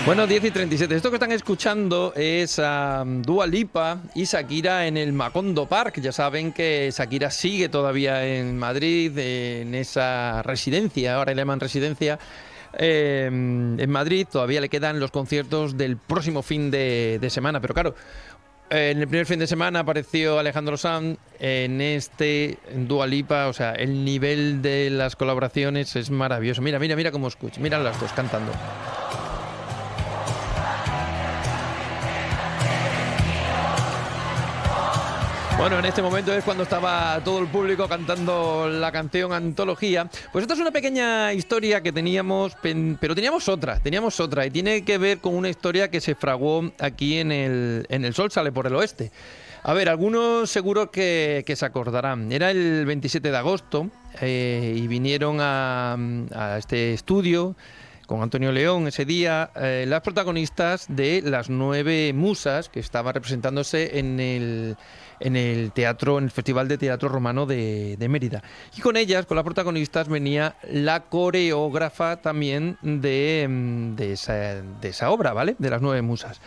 Bueno, 10:37. Esto que están escuchando es a Dua Lipa y Shakira en el Macondo Park. Ya saben que Shakira sigue todavía en Madrid, en esa residencia, ahora le llaman residencia, en Madrid. Todavía le quedan los conciertos del próximo fin de semana. Pero claro, en el primer fin de semana apareció Alejandro Sanz, en Dua Lipa. O sea, el nivel de las colaboraciones es maravilloso. Mira cómo escucha. Mira las dos cantando. Bueno, en este momento es cuando estaba todo el público cantando la canción Antología. Pues esta es una pequeña historia que teníamos, pero teníamos otra, y tiene que ver con una historia que se fraguó aquí en el Sol Sale por el Oeste. A ver, algunos seguro que se acordarán. Era el 27 de agosto y vinieron a este estudio con Antonio León ese día, las protagonistas de Las Nueve Musas, que estaba representándose en el teatro, en el Festival de Teatro Romano de Mérida. Y con ellas, con las protagonistas, venía la coreógrafa también de esa obra, ¿vale? De Las Nueve Musas.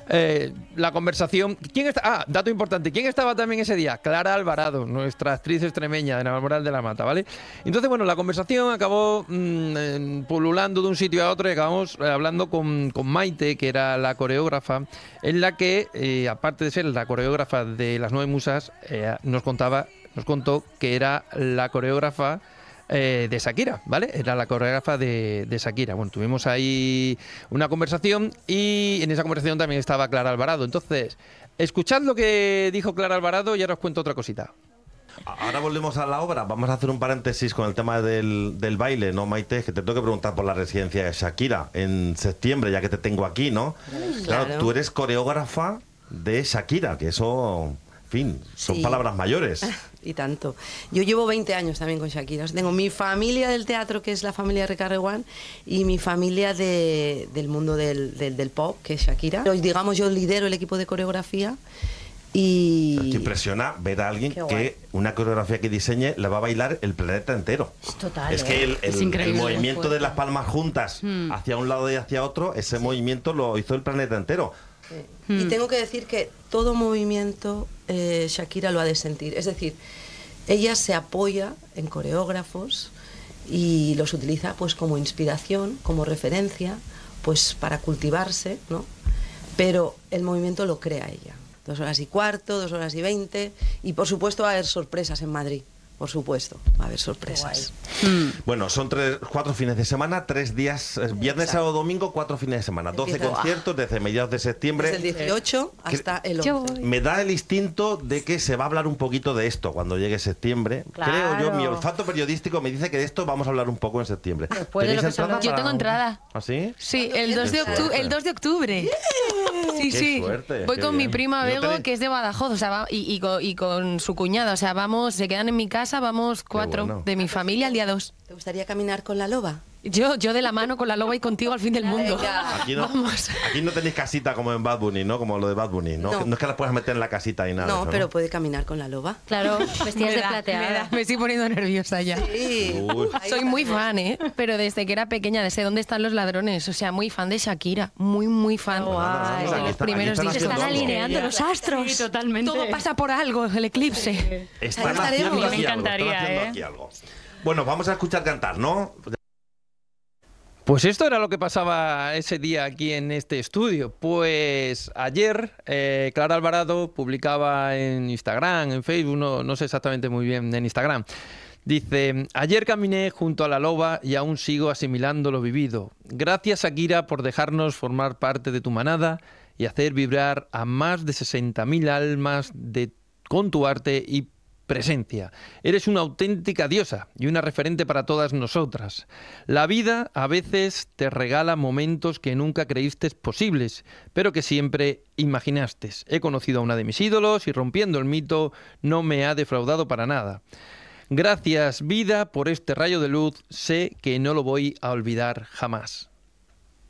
La conversación... dato importante. ¿Quién estaba también ese día? Clara Alvarado, nuestra actriz extremeña de Navalmoral de la Mata, ¿vale? Entonces, bueno, la conversación acabó pululando de un sitio a otro y acabamos hablando con Maite, que era la coreógrafa, en la que, aparte de ser la coreógrafa de Las Nueve Musas, nos contó que era la coreógrafa de Shakira, ¿vale? Era la coreógrafa de Shakira. Bueno, tuvimos ahí una conversación y en esa conversación también estaba Clara Alvarado. Entonces, escuchad lo que dijo Clara Alvarado y ahora os cuento otra cosita. Ahora volvemos a la obra. Vamos a hacer un paréntesis con el tema del baile, ¿no, Maite? Que te tengo que preguntar por la residencia de Shakira en septiembre, ya que te tengo aquí, ¿no? Claro, tú eres coreógrafa de Shakira, que eso... En fin, son palabras mayores. Y tanto. Yo llevo 20 años también con Shakira. Tengo mi familia del teatro, que es la familia Recarreguán, y mi familia del mundo del pop, que es Shakira. Digamos, yo lidero el equipo de coreografía. Y... Te impresiona ver a alguien que una coreografía que diseñe la va a bailar el planeta entero. Total. Es que el movimiento de las palmas juntas hacia un lado y hacia otro, ese movimiento lo hizo el planeta entero. Sí. Y tengo que decir que todo movimiento Shakira lo ha de sentir. Es decir, ella se apoya en coreógrafos y los utiliza pues como inspiración, como referencia, pues para cultivarse, ¿no? Pero el movimiento lo crea ella. 2 horas y cuarto, 2 horas y 20, y por supuesto va a haber sorpresas en Madrid. Por supuesto, va a haber sorpresas. Bueno, son 4 fines de semana, 3 días, viernes, sábado, domingo, 4 fines de semana. 12 conciertos desde mediados de septiembre. Desde el 18 hasta el 11. Me da el instinto de que se va a hablar un poquito de esto cuando llegue septiembre. Claro. Creo yo, mi olfato periodístico me dice que de esto vamos a hablar un poco en septiembre. Después de lo que Yo tengo entrada. ¿Ah, sí? Sí, el 2 de octubre. Sí, Qué sí. suerte, Voy qué con mi bien. prima ¿Y no Bego, tenéis? que es de Badajoz, o sea, y con su cuñada. O sea, se quedan en mi casa, vamos 4 bueno. de mi familia el día 2. ¿Te gustaría caminar con la loba? Yo de la mano con la loba y contigo al fin del mundo. Aquí no tenéis casita como en Bad Bunny, ¿no? Como lo de Bad Bunny, ¿no? No. No es que las puedas meter en la casita y nada. No, de eso, pero puede caminar con la loba. Claro, vestidas de plateada. Me estoy poniendo nerviosa ya. Sí. Uy. Soy muy fan, pero desde que era pequeña, de sé dónde están los ladrones. O sea, muy fan de Shakira. Muy fan. Guay. Desde los primeros Aquí días. están Se están haciendo alineando algo. los astros. Sí, totalmente. Todo pasa por algo, el eclipse. Están Ahí haciendo estaremos. aquí Me algo, encantaría, están haciendo aquí algo. Bueno, vamos a escuchar cantar, ¿no? Pues esto era lo que pasaba ese día aquí en este estudio. Pues ayer Clara Alvarado publicaba en Instagram, en Facebook, no sé exactamente muy bien, en Instagram. Dice: ayer caminé junto a la loba y aún sigo asimilando lo vivido. Gracias, Shakira, por dejarnos formar parte de tu manada y hacer vibrar a más de 60.000 almas con tu arte y presencia. Eres una auténtica diosa y una referente para todas nosotras. La vida a veces te regala momentos que nunca creíste posibles, pero que siempre imaginaste. He conocido a una de mis ídolos y, rompiendo el mito, no me ha defraudado para nada. Gracias, vida, por este rayo de luz. Sé que no lo voy a olvidar jamás.